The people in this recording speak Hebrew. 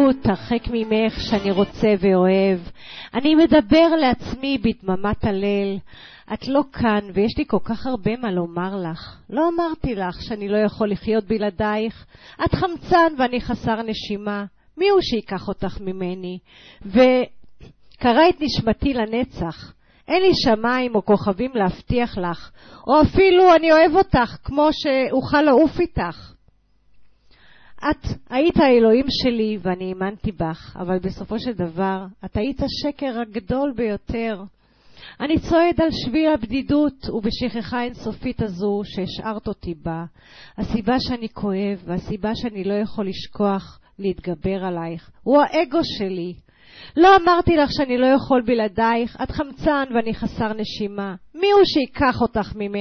בדידות, הרחק ממך שאני רוצה ואוהב. אני מדבר לעצמי בדממת הליל. את לא כאן ויש לי כל כך הרבה מה לומר לך. לא אמרתי לך שאני לא יכול לחיות בלעדייך. את חמצן ואני חסר נשימה. מי הוא שיקח אותך ממני? וקרא את נשמתי לנצח. אין לי שמיים או כוכבים להבטיח לך, או אפילו אני אוהב אותך כמו שאוכל לעוף איתך. את היית האלוהים שלי ואני האמנתי בך, אבל בסופו של דבר את היית השקר הגדול ביותר. אני צועד על שביל הבדידות ובשכחה אינסופית הזו שהשארת אותי בה. הסיבה שאני כואב והסיבה שאני לא יכול לשכוח להתגבר עלייך הוא האגו שלי. לא אמרתי לך שאני לא יכול בלעדייך, את חמצן ואני חסר נשימה. מי הוא שיקח אותך ממני?